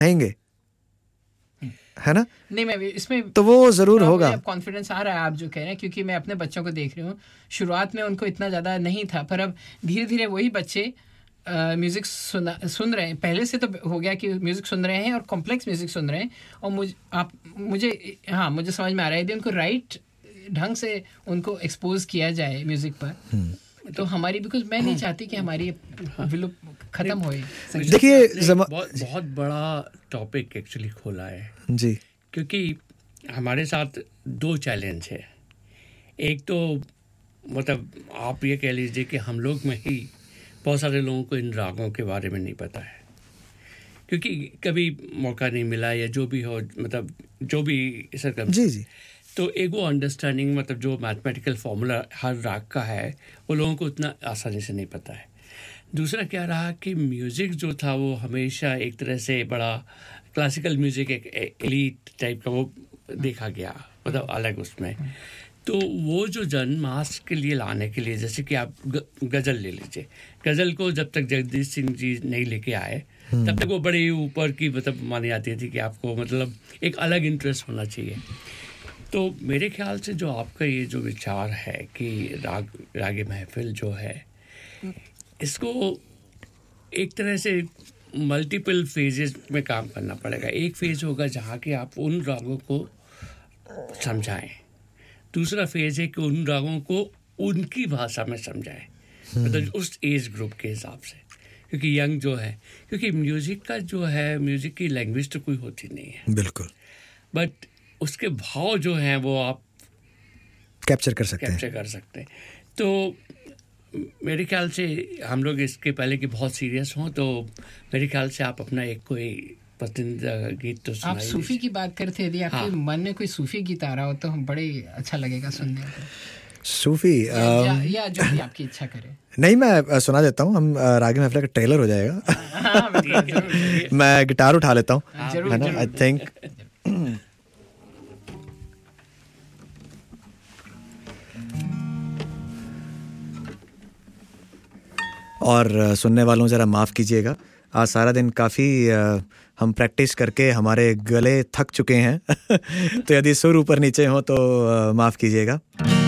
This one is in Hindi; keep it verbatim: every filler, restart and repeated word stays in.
रहेंगे, है ना? नहीं, मैं इसमें तो वो जरूर होगा। कॉन्फिडेंस आ रहा है आप जो कह रहे हैं, क्योंकि मैं अपने बच्चों को देख रही हूँ, शुरुआत में उनको इतना ज़्यादा नहीं था, पर अब धीरे धीरे वही बच्चे म्यूज़िक सुना सुन रहे हैं। पहले से तो हो गया कि म्यूज़िक सुन रहे हैं और कॉम्प्लेक्स म्यूज़िक सुन रहे हैं, और मुझे आप मुझे हाँ मुझे समझ में आ रहा है, यदि उनको राइट ढंग से उनको एक्सपोज किया जाए म्यूज़िक पर, तो हमारी, बिकॉज मैं नहीं चाहती कि हमारी विलुप्त खत्म हो। देखिए बहुत बहुत बड़ा टॉपिक एक्चुअली खोला है जी, क्योंकि हमारे साथ दो चैलेंज है। एक तो मतलब आप ये कह लीजिए कि हम लोग में ही बहुत सारे लोगों को इन रागों के बारे में नहीं पता है, क्योंकि कभी मौका नहीं मिला या जो भी हो, मतलब जो भी सरकम जी जी तो एक वो अंडरस्टैंडिंग, मतलब जो मैथमेटिकल फार्मूला हर राग का है वो लोगों को उतना आसानी से नहीं पता है। दूसरा क्या रहा कि म्यूज़िक जो था वो हमेशा एक तरह से बड़ा क्लासिकल म्यूज़िक, एक एलीट टाइप का वो देखा गया, मतलब अलग उसमें। तो वो जो जन मास के लिए लाने के लिए, जैसे कि आप गज़ल ले लीजिए, गज़ल को जब तक जगदीश सिंह जी नहीं लेके आए तब तक वो बड़ी ऊपर की मतलब मानी जाती थी कि आपको मतलब एक अलग इंटरेस्ट होना चाहिए। तो मेरे ख्याल से जो आपका ये जो विचार है कि राग रागे महफिल जो है, इसको एक तरह से मल्टीपल फेजेस में काम करना पड़ेगा। एक फेज होगा जहाँ कि आप उन रागों को समझाएं, दूसरा फेज है कि उन रागों को उनकी भाषा में समझाएं, मतलब उस एज ग्रुप के हिसाब से, क्योंकि यंग जो है, क्योंकि म्यूज़िक का जो है, म्यूज़िक की लैंग्वेज तो कोई होती नहीं है बिल्कुल, बट उसके भाव जो हैं वो आप कैप्चर कर सकते हैं कैप्चर कर सकते हैं। तो मेरे ख्याल से हम लोग इसके पहले कि बहुत सीरियस हों, तो मेरे ख्याल से आप अपना एक कोई पसंदीदा गीत तो सुनाइए। आप सूफी की बात करते, यदि आपके हाँ। मन में कोई सूफी गीत आ रहा हो तो हम बड़े अच्छा लगेगा सुनने को। सूफी या, या, या जो भी आपकी इच्छा करे। नहीं, मैं सुना देता हूँ, हम रागे महफिल का ट्रेलर हो जाएगा। मैं गिटार उठा लेता हूँ, है ना? आई थिंक और सुनने वालों ज़रा माफ़ कीजिएगा, आज सारा दिन काफ़ी हम प्रैक्टिस करके हमारे गले थक चुके हैं तो यदि सुर ऊपर नीचे हो तो माफ़ कीजिएगा।